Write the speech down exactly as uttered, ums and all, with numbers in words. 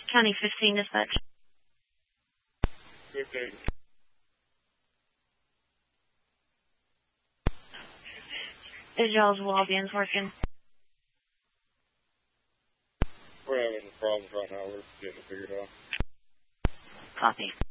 County fifteen dispatch. fifteen. Is y'all's Walgreens working? We're having problems right now. We're getting it figured out. Copy.